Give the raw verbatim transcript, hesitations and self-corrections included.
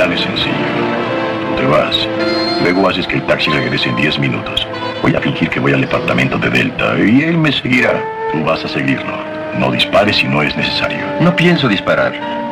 plan es sencillo. Tú te vas. Luego haces que el taxi regrese en diez minutos. Voy a fingir que voy al departamento de Delta y él me seguirá. Tú vas a seguirlo. No dispares si no es necesario. No pienso disparar.